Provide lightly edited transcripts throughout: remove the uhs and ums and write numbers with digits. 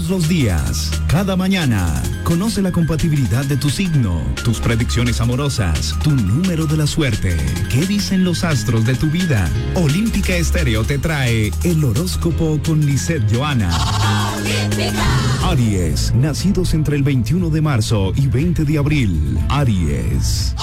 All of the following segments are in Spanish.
Todos los días, cada mañana, conoce la compatibilidad de tu signo, tus predicciones amorosas, tu número de la suerte. ¿Qué dicen los astros de tu vida? Olímpica Estéreo te trae el horóscopo con Lisette Johanna. Aries, nacidos entre el 21 de marzo y 20 de abril. Aries.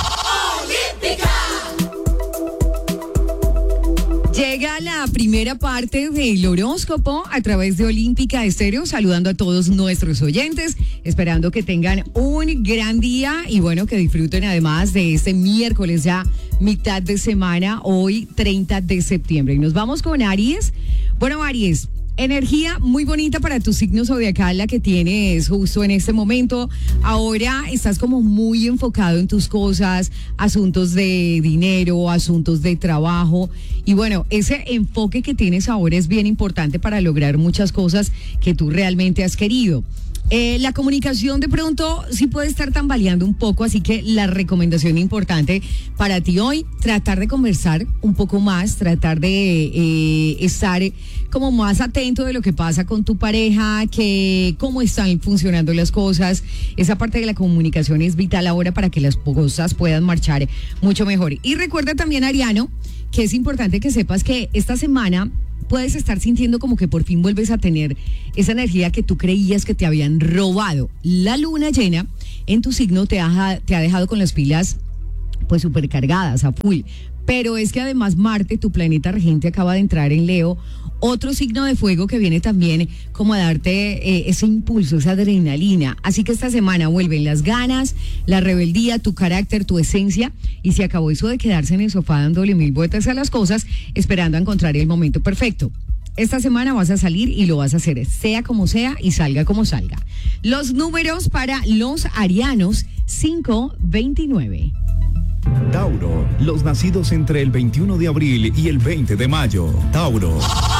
Llega la primera parte del horóscopo a través de Olímpica Estéreo, saludando a todos nuestros oyentes, esperando que tengan un gran día y bueno, que disfruten además de este miércoles ya mitad de semana, hoy 30 de septiembre. Y nos vamos con Aries. Bueno, Aries, energía muy bonita para tu signo zodiacal, la que tienes justo en este momento. Ahora estás como muy enfocado en tus cosas, asuntos de dinero, asuntos de trabajo. Y bueno, ese enfoque que tienes ahora es bien importante para lograr muchas cosas que tú realmente has querido. La comunicación de pronto sí puede estar tambaleando un poco, así que la recomendación importante para ti hoy, tratar de conversar un poco más, tratar de estar como más atento de lo que pasa con tu pareja, que cómo están funcionando las cosas. Esa parte de la comunicación es vital ahora para que las cosas puedan marchar mucho mejor. Y recuerda también, Ariano, que es importante que sepas que esta semana puedes estar sintiendo como que por fin vuelves a tener esa energía que tú creías que te habían robado. La luna llena en tu signo te ha dejado con las pilas pues súper cargadas, a full. Pero es que además Marte, tu planeta regente, acaba de entrar en Leo, otro signo de fuego que viene también como a darte ese impulso, esa adrenalina. Así que esta semana vuelven las ganas, la rebeldía, tu carácter, tu esencia, y se acabó eso de quedarse en el sofá dándole mil vueltas a las cosas, esperando a encontrar el momento perfecto. Esta semana vas a salir y lo vas a hacer, sea como sea y salga como salga. Los números para los arianos, 529. Tauro, los nacidos entre el 21 de abril y el 20 de mayo. Tauro.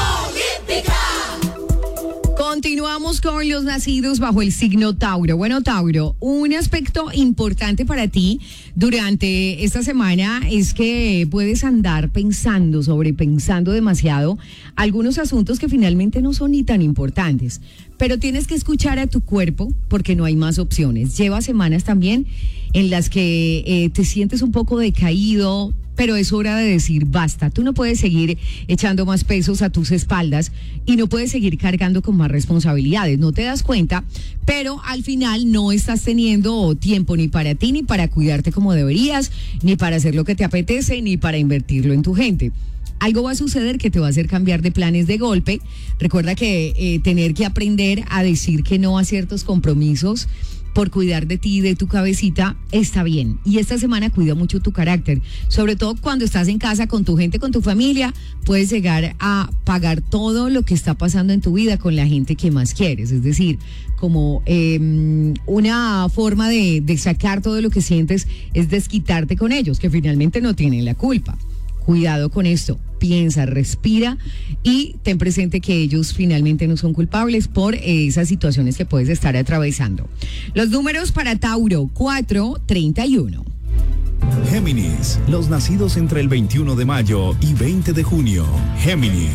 Continuamos con los nacidos bajo el signo Tauro. Bueno, Tauro, un aspecto importante para ti durante esta semana es que puedes andar sobrepensando demasiado algunos asuntos que finalmente no son ni tan importantes. Pero tienes que escuchar a tu cuerpo porque no hay más opciones. Lleva semanas también en las que te sientes un poco decaído, pero es hora de decir basta. Tú no puedes seguir echando más pesos a tus espaldas y no puedes seguir cargando con más responsabilidades. No te das cuenta, pero al final no estás teniendo tiempo ni para ti, ni para cuidarte como deberías, ni para hacer lo que te apetece, ni para invertirlo en tu gente. Algo va a suceder que te va a hacer cambiar de planes de golpe. Recuerda que tener que aprender a decir que no a ciertos compromisos por cuidar de ti y de tu cabecita está bien. Y esta semana cuida mucho tu carácter, sobre todo cuando estás en casa con tu gente, con tu familia, puedes llegar a pagar todo lo que está pasando en tu vida con la gente que más quieres. Es decir, como una forma de sacar todo lo que sientes es desquitarte con ellos, que finalmente no tienen la culpa. Cuidado con esto, piensa, respira y ten presente que ellos finalmente no son culpables por esas situaciones que puedes estar atravesando. Los números para Tauro, 431. Géminis, los nacidos entre el 21 de mayo y 20 de junio. Géminis.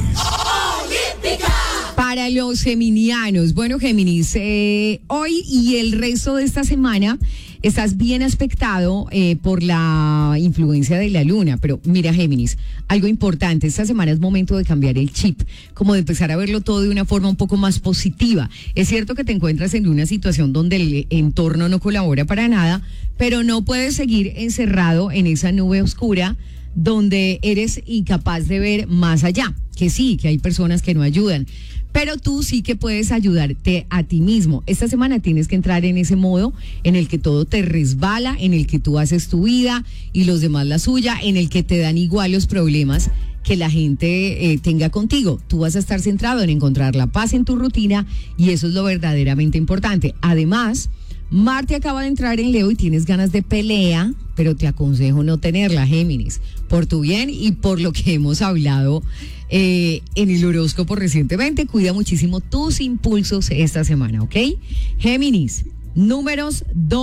Para los geminianos, bueno, Géminis, hoy y el resto de esta semana estás bien aspectado por la influencia de la luna, pero mira, Géminis, algo importante, esta semana es momento de cambiar el chip, como de empezar a verlo todo de una forma un poco más positiva. Es cierto que te encuentras en una situación donde el entorno no colabora para nada, pero no puedes seguir encerrado en esa nube oscura donde eres incapaz de ver más allá, que sí, que hay personas que no ayudan, pero tú sí que puedes ayudarte a ti mismo. Esta semana tienes que entrar en ese modo en el que todo te resbala, en el que tú haces tu vida y los demás la suya, en el que te dan igual los problemas que la gente tenga contigo. Tú vas a estar centrado en encontrar la paz en tu rutina y eso es lo verdaderamente importante. Además, Marte acaba de entrar en Leo y tienes ganas de pelea, pero te aconsejo no tenerla, Géminis, por tu bien y por lo que hemos hablado en el horóscopo recientemente. Cuida muchísimo tus impulsos esta semana, ¿ok? Géminis, números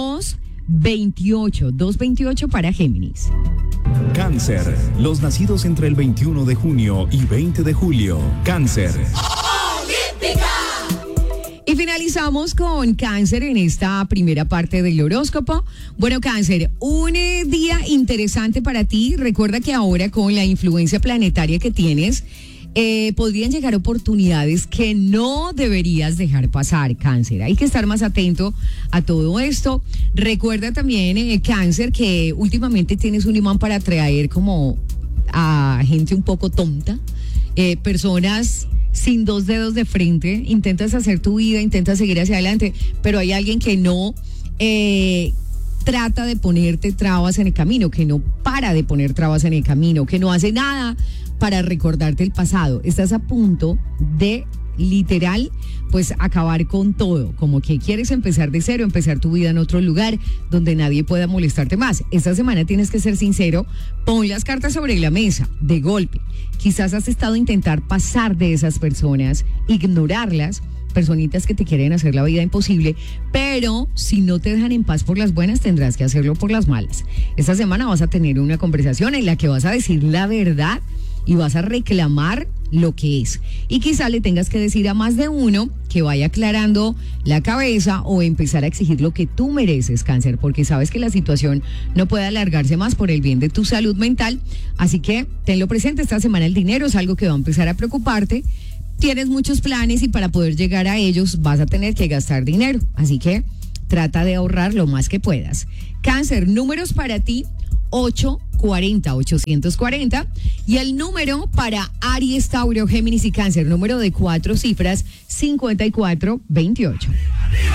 228 para Géminis. Cáncer, los nacidos entre el 21 de junio y 20 de julio. Cáncer. Y finalmente finalizamos con Cáncer en esta primera parte del horóscopo. Bueno, Cáncer, un día interesante para ti. Recuerda que ahora con la influencia planetaria que tienes, podrían llegar oportunidades que no deberías dejar pasar, Cáncer. Hay que estar más atento a todo esto. Recuerda también, Cáncer, que últimamente tienes un imán para atraer como a gente un poco tonta, personas sin dos dedos de frente. Intentas hacer tu vida, intentas seguir hacia adelante, pero hay alguien que no trata de ponerte trabas en el camino, que no para de poner trabas en el camino, que no hace nada para recordarte el pasado. Estás a punto de, literal, pues acabar con todo, como que quieres empezar de cero, empezar tu vida en otro lugar donde nadie pueda molestarte más. Esta semana tienes que ser sincero, pon las cartas sobre la mesa, de golpe. Quizás has estado a intentar pasar de esas personas, ignorarlas, personitas que te quieren hacer la vida imposible, pero si no te dejan en paz por las buenas, tendrás que hacerlo por las malas. Esta semana vas a tener una conversación en la que vas a decir la verdad y vas a reclamar lo que es. Y quizá le tengas que decir a más de uno que vaya aclarando la cabeza o empezar a exigir lo que tú mereces, Cáncer, porque sabes que la situación no puede alargarse más por el bien de tu salud mental. Así que tenlo presente, esta semana el dinero es algo que va a empezar a preocuparte. Tienes muchos planes y para poder llegar a ellos vas a tener que gastar dinero. Así que trata de ahorrar lo más que puedas. Cáncer, números para ti: 840-840, y el número para Aries, Tauro, Géminis y Cáncer, número de 4 cifras, 5428.